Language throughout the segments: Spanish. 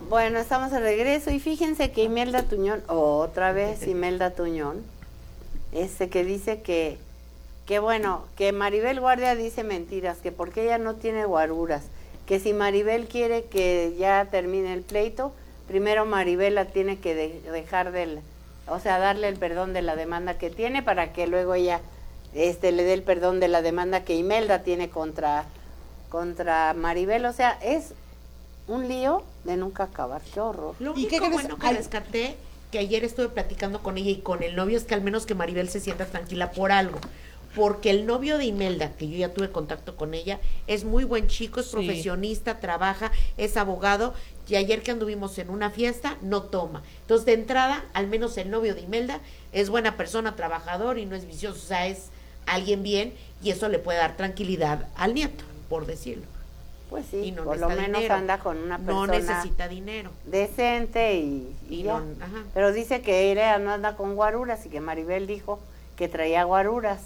Bueno, estamos de regreso y fíjense que Imelda Tuñón, otra vez Imelda Tuñón, que dice que bueno, que Maribel Guardia dice mentiras, que porque ella no tiene guaruras, que si Maribel quiere que ya termine el pleito, primero Maribel la tiene que dejar o sea, darle el perdón de la demanda que tiene para que luego ella le dé el perdón de la demanda que Imelda tiene contra Maribel. O sea, es un lío de nunca acabar. Qué horror. Lo único bueno que rescaté, que ayer estuve platicando con ella y con el novio, es que al menos que Maribel se sienta tranquila por algo. Porque el novio de Imelda, que yo ya tuve contacto con ella, es muy buen chico, es profesionista, trabaja, es abogado, y ayer que anduvimos en una fiesta, no toma. Entonces, de entrada, al menos el novio de Imelda es buena persona, trabajador y no es vicioso, o sea, es alguien bien, y eso le puede dar tranquilidad al nieto, por decirlo. Pues sí, no por lo menos dinero. Anda con una persona no necesita dinero decente y ya. Pero dice que ella no anda con guaruras y que Maribel dijo que traía guaruras.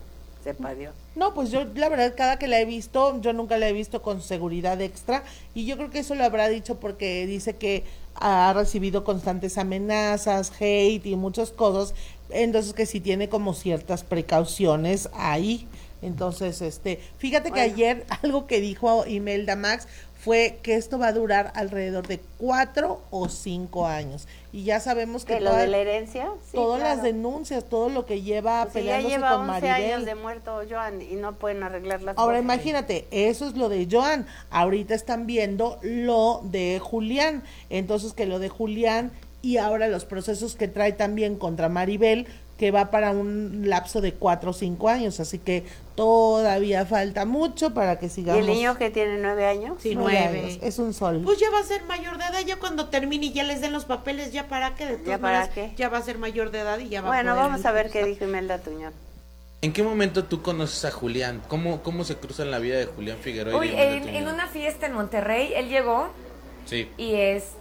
Sepa Dios. No, pues yo la verdad cada que la he visto, yo nunca la he visto con seguridad extra y yo creo que eso lo habrá dicho porque dice que ha recibido constantes amenazas, hate y muchas cosas, entonces que sí tiene como ciertas precauciones ahí. Entonces, fíjate que ayer algo que dijo Imelda Max fue que esto va a durar alrededor de 4 o 5 años. Y ya sabemos que lo de la herencia, sí, todas claro. las denuncias, todo lo que lleva pues peleándose ya lleva con 11 Maribel. años de muerto Joan y no pueden arreglar las Ahora cosas. imagínate, eso es lo de Joan. Ahorita están viendo lo de Julián. Entonces que lo de Julián y ahora los procesos que trae también contra Maribel, que va para un lapso de 4 o 5 años, así que todavía falta mucho para que sigamos. ¿Y el niño que tiene 9 años? Sí, 9. Es un sol. Pues ya va a ser mayor de edad, ya cuando termine y ya les den los papeles, ya para qué, de todas maneras, ya va a ser mayor de edad y ya va bueno, a poder vamos a ver qué dijo Imelda Tuñón. ¿En qué momento tú conoces a Julián? ¿Cómo se cruza en la vida de Julián Figueroa? Uy, en una fiesta en Monterrey, él llegó. Sí. Y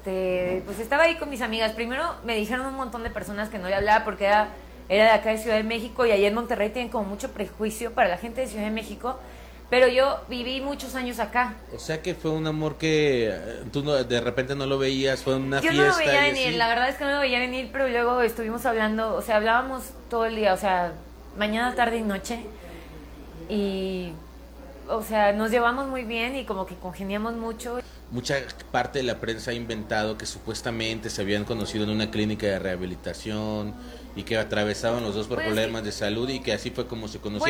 pues estaba ahí con mis amigas. Primero me dijeron un montón de personas que no le hablaba porque era de acá de Ciudad de México y allá en Monterrey tienen como mucho prejuicio para la gente de Ciudad de México, pero yo viví muchos años acá. O sea que fue un amor que tú de repente no lo veías, fue una fiesta. Yo no lo veía venir, la verdad es que no lo veía venir, pero luego estuvimos hablando, o sea, hablábamos todo el día, o sea, mañana, tarde y noche, y, o sea, nos llevamos muy bien y como que congeniamos mucho. Mucha parte de la prensa ha inventado que supuestamente se habían conocido en una clínica de rehabilitación y que atravesaban los dos por problemas de salud y que así fue como se conocieron.